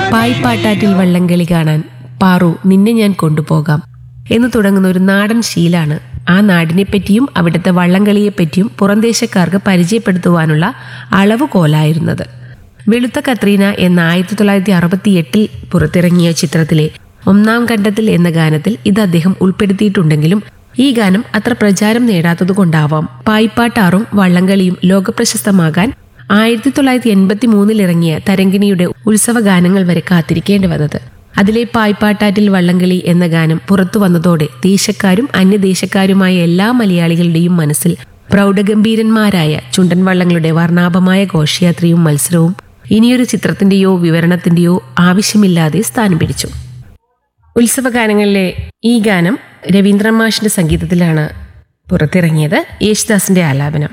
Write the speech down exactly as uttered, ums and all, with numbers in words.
പായിപ്പാട്ടാറ്റിൽ വള്ളംകളി കാണാൻ പാറു നിന്നെ ഞാൻ കൊണ്ടുപോകാം എന്ന് തുടങ്ങുന്ന ഒരു നാടൻ ശീലാണ് ആ നാടിനെപ്പറ്റിയും അവിടുത്തെ വള്ളംകളിയെപ്പറ്റിയും പുറംദേശക്കാർക്ക് പരിചയപ്പെടുത്തുവാനുള്ള അളവുകോലായിരുന്നത്. വെളുത്ത കത്രീന എന്ന ആയിരത്തി തൊള്ളായിരത്തി അറുപത്തി എട്ടിൽ പുറത്തിറങ്ങിയ ചിത്രത്തിലെ ഒന്നാം ഘട്ടത്തിൽ എന്ന ഗാനത്തിൽ ഇത് അദ്ദേഹം ഉൾപ്പെടുത്തിയിട്ടുണ്ടെങ്കിലും ഈ ഗാനം അത്ര പ്രചാരം നേടാത്തതുകൊണ്ടാവാം പായിപ്പാട്ടാറും വള്ളംകളിയും ലോകപ്രശസ്തമാകാൻ ആയിരത്തി തൊള്ളായിരത്തി എൺപത്തി മൂന്നിൽ ഇറങ്ങിയ തരംഗിണിയുടെ ഉത്സവ ഗാനങ്ങൾ വരെ കാത്തിരിക്കേണ്ടി വന്നത്. അതിലെ പായിപ്പാട്ടാറ്റിൽ വള്ളംകളി എന്ന ഗാനം പുറത്തു വന്നതോടെ ദേശക്കാരും അന്യദേശക്കാരുമായ എല്ലാ മലയാളികളുടെയും മനസ്സിൽ പ്രൗഢഗംഭീരന്മാരായ ചുണ്ടൻ വള്ളങ്ങളുടെ വർണ്ണാഭമായ ഘോഷയാത്രയും മത്സരവും ഇനിയൊരു ചിത്രത്തിന്റെയോ വിവരണത്തിന്റെയോ ആവശ്യമില്ലാതെ സ്ഥാനം പിടിച്ചു. ഉത്സവഗാനങ്ങളിലെ ഈ ഗാനം രവീന്ദ്രൻ മാഷിന്റെ സംഗീതത്തിലാണ് പുറത്തിറങ്ങിയത്. യേശുദാസിന്റെ ആലാപനം.